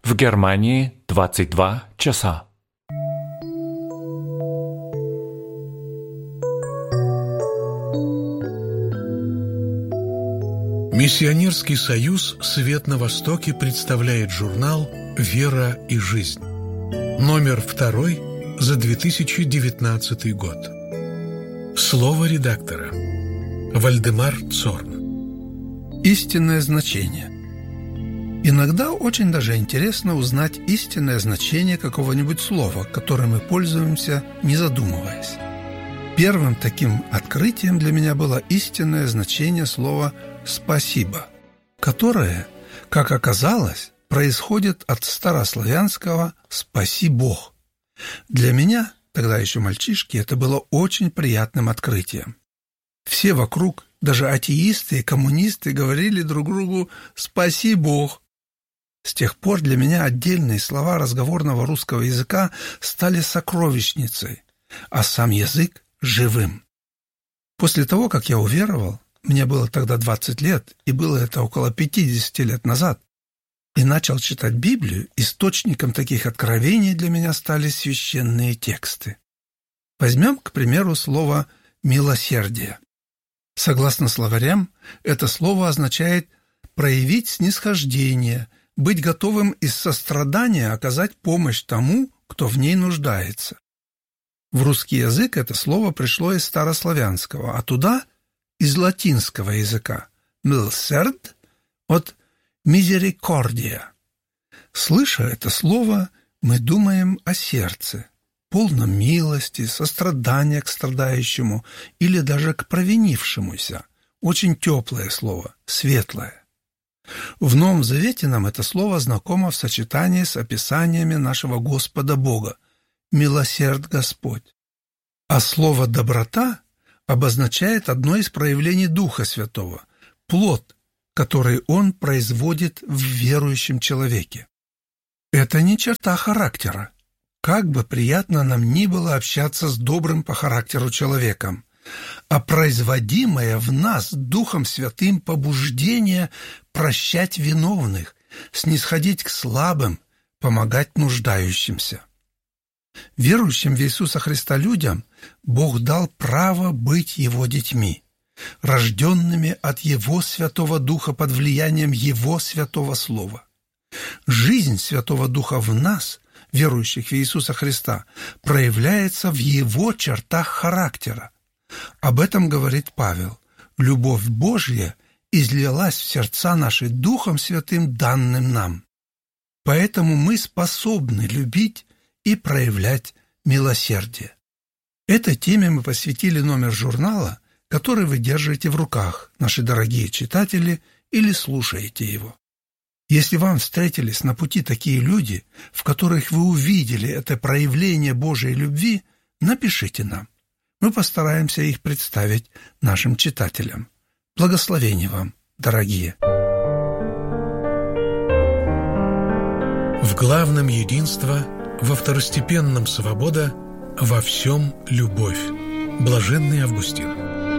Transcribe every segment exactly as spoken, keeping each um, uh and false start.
В Германии двадцать два часа. Миссионерский союз «Свет на Востоке» представляет журнал «Вера и жизнь». Номер второй за две тысячи девятнадцатый год. Слово редактора. Вальдемар Цорн. Истинное значение. Иногда очень даже интересно узнать истинное значение какого-нибудь слова, которым мы пользуемся, не задумываясь. Первым таким открытием для меня было истинное значение слова «спасибо», которое, как оказалось, происходит от старославянского «спаси Бог». Для меня, тогда еще мальчишки, это было очень приятным открытием. Все вокруг, даже атеисты и коммунисты, говорили друг другу «спаси Бог». С тех пор для меня отдельные слова разговорного русского языка стали сокровищницей, а сам язык – живым. После того, как я уверовал, мне было тогда двадцать лет, и было это около пятьдесят лет назад, и начал читать Библию, источником таких откровений для меня стали священные тексты. Возьмем, к примеру, слово «милосердие». Согласно словарям, это слово означает проявить снисхождение, быть готовым из сострадания оказать помощь тому, кто в ней нуждается. В русский язык это слово пришло из старославянского, а туда – из латинского языка «милсерд» от «мизерикордия». Слыша это слово, мы думаем о сердце, полном милости, сострадания к страдающему или даже к провинившемуся. Очень теплое слово, светлое. В Новом Завете нам это слово знакомо в сочетании с описаниями нашего Господа Бога «Милосерд Господь». А слово «доброта» обозначает одно из проявлений Духа Святого – плод, который Он производит в верующем человеке. Это не черта характера. Как бы приятно нам ни было общаться с добрым по характеру человеком, а производимое в нас Духом Святым побуждение прощать виновных, снисходить к слабым, помогать нуждающимся. Верующим в Иисуса Христа людям Бог дал право быть Его детьми, рожденными от Его Святого Духа под влиянием Его Святого Слова. Жизнь Святого Духа в нас, верующих в Иисуса Христа, проявляется в Его чертах характера. Об этом говорит Павел. Любовь Божья излилась в сердца наши Духом Святым, данным нам. Поэтому мы способны любить и проявлять милосердие. Этой теме мы посвятили номер журнала, который вы держите в руках, наши дорогие читатели, или слушаете его. Если вам встретились на пути такие люди, в которых вы увидели это проявление Божьей любви, напишите нам. Мы постараемся их представить нашим читателям. Благословения вам, дорогие! В главном единство, во второстепенном свобода, во всем любовь. Блаженный Августин.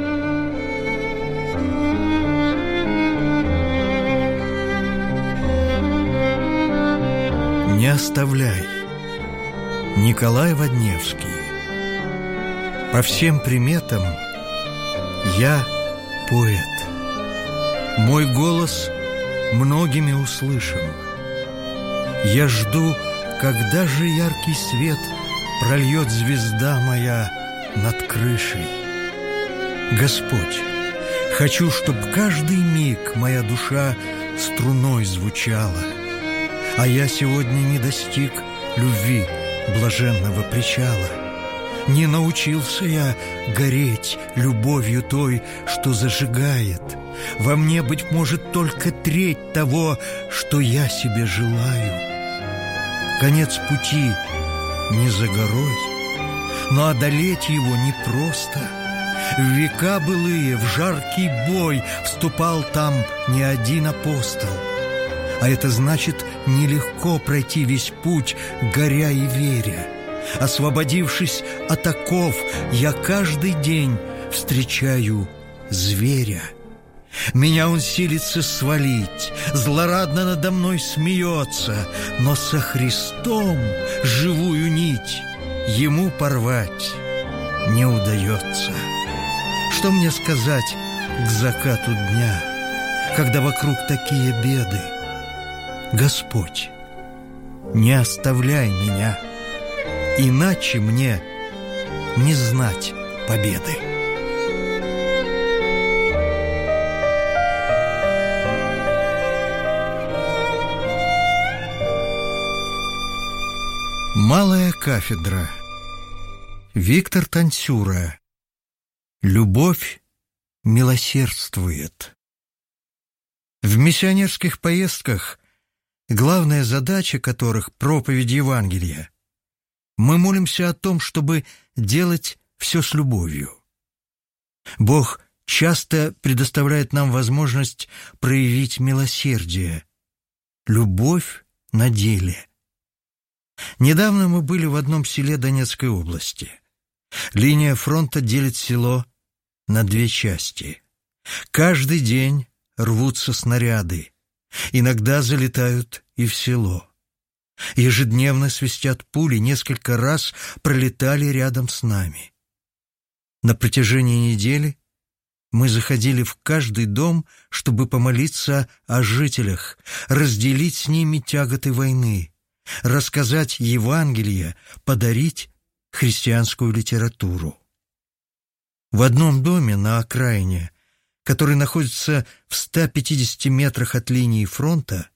Не оставляй. Николай Водневский. По всем приметам я поэт. Мой голос многими услышан. Я жду, когда же яркий свет прольет звезда моя над крышей. Господь, хочу, чтоб каждый миг моя душа струной звучала, а я сегодня не достиг любви блаженного причала. Не научился я гореть любовью той, что зажигает. Во мне, быть может, только треть того, что я себе желаю. Конец пути не за горой, но одолеть его непросто. В века былые, в жаркий бой вступал там не один апостол. А это значит нелегко пройти весь путь, горя и веря. Освободившись от оков, я каждый день встречаю зверя. Меня он силится свалить, злорадно надо мной смеется, но со Христом живую нить ему порвать не удается. Что мне сказать к закату дня, когда вокруг такие беды? Господь, не оставляй меня, иначе мне не знать победы. Малая кафедра. Виктор Танцюра. Любовь милосердствует. В миссионерских поездках, главная задача которых — проповедь Евангелия, мы молимся о том, чтобы делать все с любовью. Бог часто предоставляет нам возможность проявить милосердие, любовь на деле. Недавно мы были в одном селе Донецкой области. Линия фронта делит село на две части. Каждый день рвутся снаряды, иногда залетают и в село. Ежедневно свистят пули, несколько раз пролетали рядом с нами. На протяжении недели мы заходили в каждый дом, чтобы помолиться о жителях, разделить с ними тяготы войны, рассказать Евангелие, подарить христианскую литературу. В одном доме на окраине, который находится в ста пятидесяти метрах от линии фронта,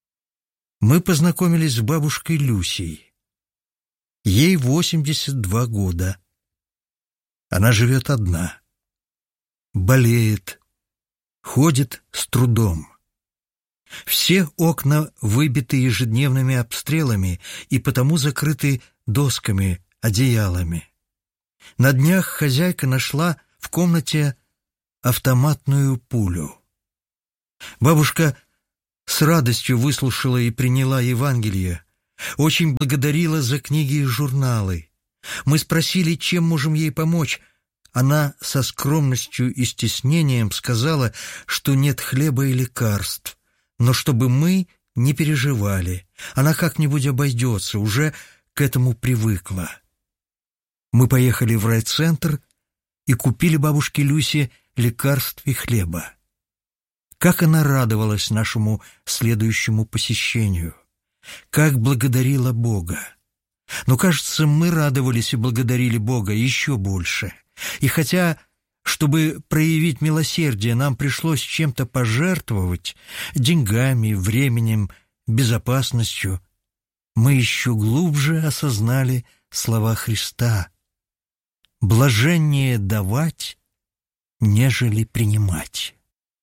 мы познакомились с бабушкой Люсей. Ей восемьдесят два года. Она живет одна, болеет, ходит с трудом. Все окна выбиты ежедневными обстрелами и потому закрыты досками, одеялами. На днях хозяйка нашла в комнате автоматную пулю. Бабушка с радостью выслушала и приняла Евангелие, очень благодарила за книги и журналы. Мы спросили, чем можем ей помочь. Она со скромностью и стеснением сказала, что нет хлеба и лекарств, но чтобы мы не переживали, она как-нибудь обойдется, уже к этому привыкла. Мы поехали в райцентр и купили бабушке Люсе лекарств и хлеба. Как она радовалась нашему следующему посещению, как благодарила Бога. Но, кажется, мы радовались и благодарили Бога еще больше. И хотя, чтобы проявить милосердие, нам пришлось чем-то пожертвовать, деньгами, временем, безопасностью, мы еще глубже осознали слова Христа: «Блаженнее давать, нежели принимать».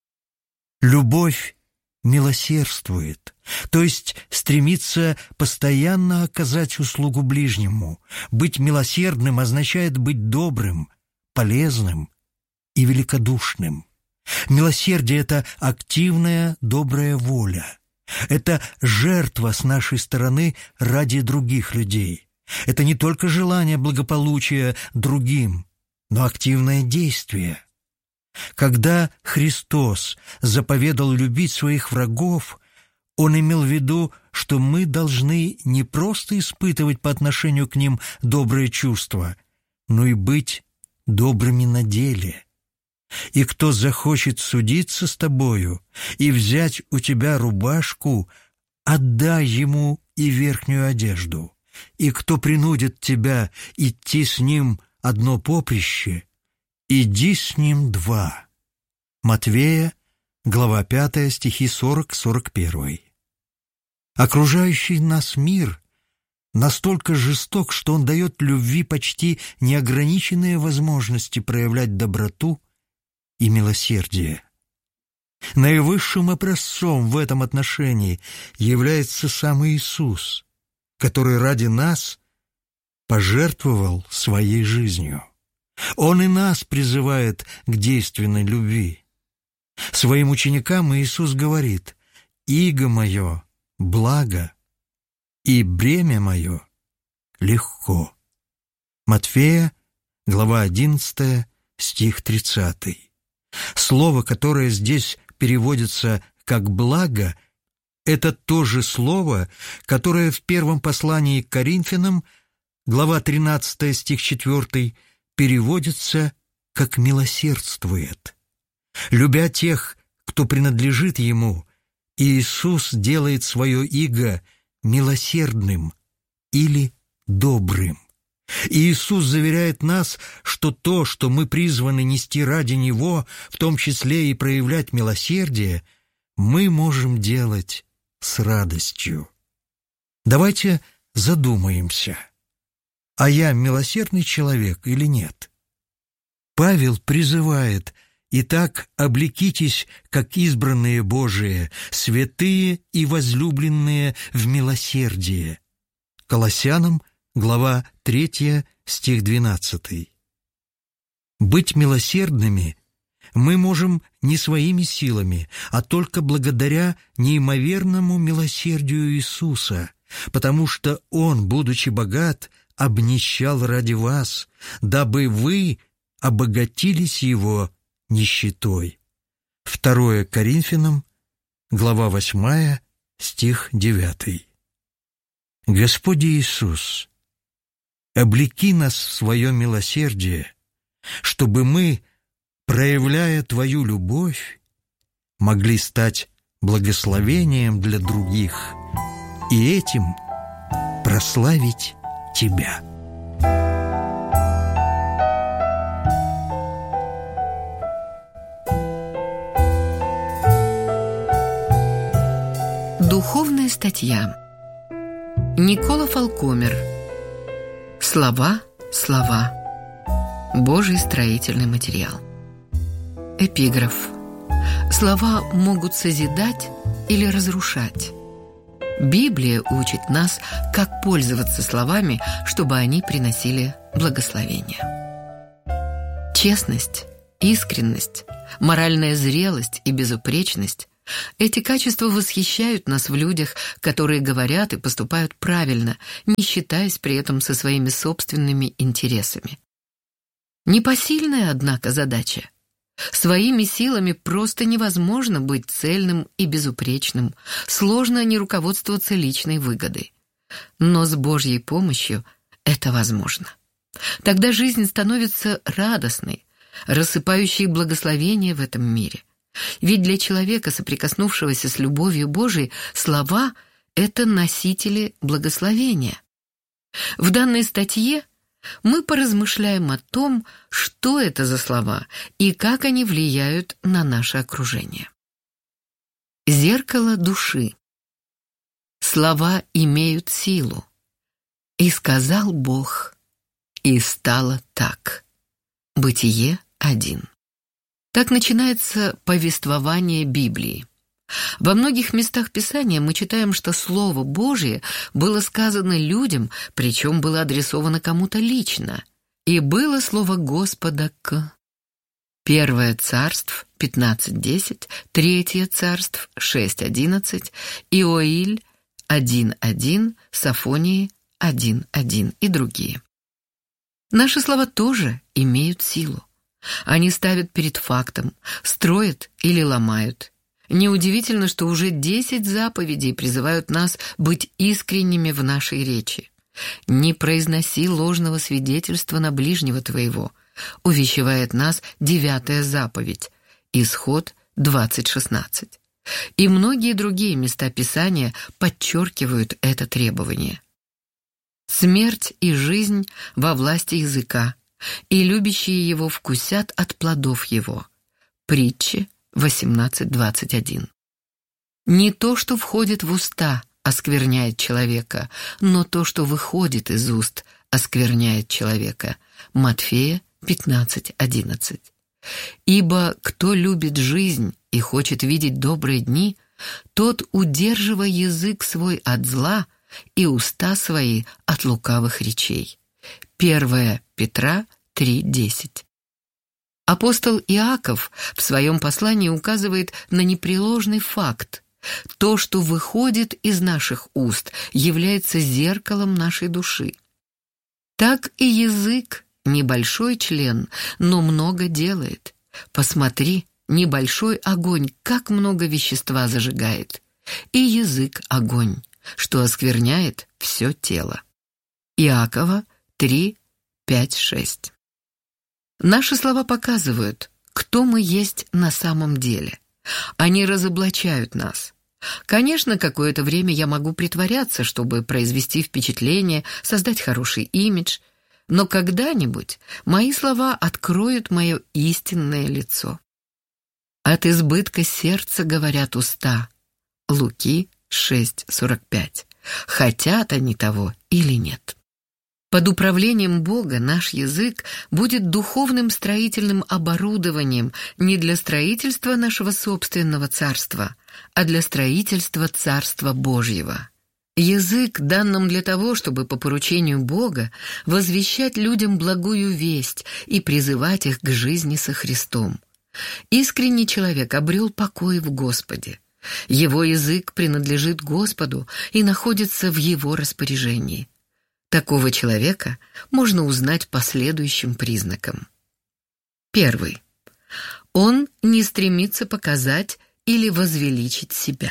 Любовь милосердствует, то есть стремится постоянно оказать услугу ближнему. Быть милосердным означает быть добрым, полезным и великодушным. Милосердие — это активная добрая воля. Это жертва с нашей стороны ради других людей. Это не только желание благополучия другим, но активное действие. Когда Христос заповедал любить своих врагов, Он имел в виду, что мы должны не просто испытывать по отношению к ним добрые чувства, но и быть добрыми на деле. И кто захочет судиться с тобою и взять у тебя рубашку, отдай ему и верхнюю одежду. И кто принудит тебя идти с ним одно поприще, иди с ним два. Матвея, глава пятая, стихи сорок сорок один. Окружающий нас мир настолько жесток, что он дает любви почти неограниченные возможности проявлять доброту и милосердие. Наивысшим образцом в этом отношении является сам Иисус, который ради нас пожертвовал своей жизнью. Он и нас призывает к действенной любви. Своим ученикам Иисус говорит: «Иго мое благо, и бремя мое легко». Матфея, глава одиннадцатая, стих тридцатый. Слово, которое здесь переводится как «благо», это то же слово, которое в первом послании к Коринфянам, глава тринадцатая, стих четвёртый, переводится как «милосердствует». Любя тех, кто принадлежит Ему, Иисус делает свое иго милосердным или добрым. Иисус заверяет нас, что то, что мы призваны нести ради Него, в том числе и проявлять милосердие, мы можем делать с радостью. Давайте задумаемся, а я милосердный человек или нет? Павел призывает: «Итак, облекитесь, как избранные Божие, святые и возлюбленные в милосердие». Колоссянам, глава третья, стих двенадцатый. Быть милосердными мы можем не своими силами, а только благодаря неимоверному милосердию Иисуса, потому что Он, будучи богат, обнищал ради вас, дабы вы обогатились Его нищетой. Второе Коринфянам, глава восьмая, стих девятый. Господь Иисус, облеки нас в свое милосердие, чтобы мы, проявляя Твою любовь, могли стать благословением для других и этим прославить Тебя. Духовная статья. Никола Фалкомер. Слова, слова. Божий строительный материал. Эпиграф. Слова могут созидать или разрушать. Библия учит нас, как пользоваться словами, чтобы они приносили благословение. Честность, искренность, моральная зрелость и безупречность – эти качества восхищают нас в людях, которые говорят и поступают правильно, не считаясь при этом со своими собственными интересами. Непосильная, однако, задача. Своими силами просто невозможно быть цельным и безупречным, сложно не руководствоваться личной выгодой. Но с Божьей помощью это возможно. Тогда жизнь становится радостной, рассыпающей благословения в этом мире. Ведь для человека, соприкоснувшегося с любовью Божией, слова — это носители благословения. В данной статье мы поразмышляем о том, что это за слова и как они влияют на наше окружение. Зеркало души. Слова имеют силу. «И сказал Бог, и стало так». Бытие один. Так начинается повествование Библии. Во многих местах Писания мы читаем, что Слово Божие было сказано людям, причем было адресовано кому-то лично. «И было слово Господа к...» Первое Царств пятнадцать десять, Третье Царств шесть одиннадцать, Иоиль один один, Софонии один один и другие. Наши слова тоже имеют силу. Они ставят перед фактом, строят или ломают. Неудивительно, что уже десять заповедей призывают нас быть искренними в нашей речи. «Не произноси ложного свидетельства на ближнего твоего», увещевает нас девятая заповедь, Исход двадцать шестнадцать. И многие другие места Писания подчеркивают это требование. «Смерть и жизнь во власти языка, и любящие его вкусят от плодов его». Притчи восемнадцать двадцать один. Не то, что входит в уста, оскверняет человека, но то, что выходит из уст, оскверняет человека. Матфея пятнадцать одиннадцать. «Ибо кто любит жизнь и хочет видеть добрые дни, тот, удерживая язык свой от зла и уста свои от лукавых речей». Первое Петра три десять. Апостол Иаков в своем послании указывает на непреложный факт. То, что выходит из наших уст, является зеркалом нашей души. Так и язык — небольшой член, но много делает. Посмотри, небольшой огонь, как много вещества зажигает. И язык — огонь, что оскверняет все тело. Иакова три, пять, шесть. Наши слова показывают, кто мы есть на самом деле. Они разоблачают нас. Конечно, какое-то время я могу притворяться, чтобы произвести впечатление, создать хороший имидж, но когда-нибудь мои слова откроют мое истинное лицо. От избытка сердца говорят уста. Луки шесть, сорок пять. Хотят они того или нет. Под управлением Бога наш язык будет духовным строительным оборудованием не для строительства нашего собственного царства, а для строительства Царства Божьего. Язык дан нам для того, чтобы по поручению Бога возвещать людям благую весть и призывать их к жизни со Христом. Искренний человек обрел покой в Господе. Его язык принадлежит Господу и находится в Его распоряжении. Такого человека можно узнать по следующим признакам. Первый. Он не стремится показать или возвеличить себя.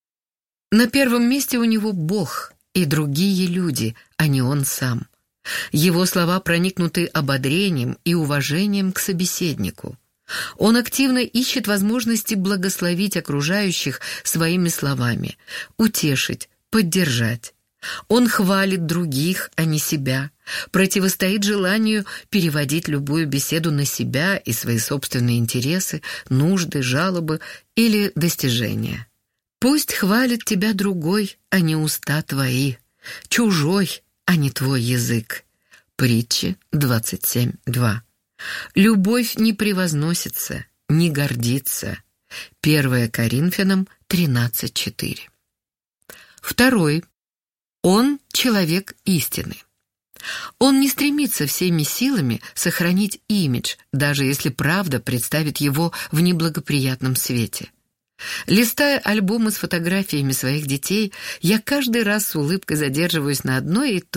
На первом месте у него Бог и другие люди, а не он сам. Его слова проникнуты ободрением и уважением к собеседнику. Он активно ищет возможности благословить окружающих своими словами, утешить, поддержать. Он хвалит других, а не себя, противостоит желанию переводить любую беседу на себя и свои собственные интересы, нужды, жалобы или достижения. Пусть хвалит тебя другой, а не уста твои, чужой, а не твой язык. Притчи двадцать семь, два. Любовь не превозносится, не гордится. первое Коринфянам тринадцать, четыре. Второй. Он человек истины. Он не стремится всеми силами сохранить имидж, даже если правда представит его в неблагоприятном свете. Листая альбомы с фотографиями своих детей, я каждый раз с улыбкой задерживаюсь на одной и